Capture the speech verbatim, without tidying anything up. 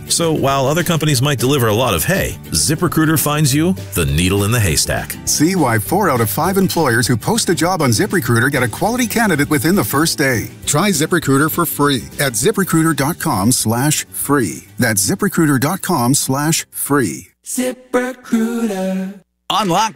So while other companies might deliver a lot of hay, ZipRecruiter finds you the needle in the haystack. See why four out of five employers who post a job on ZipRecruiter get a quality candidate within the first day. Try ZipRecruiter for free at ZipRecruiter.com slash free. That's ZipRecruiter.com slash free. ZipRecruiter. Unlock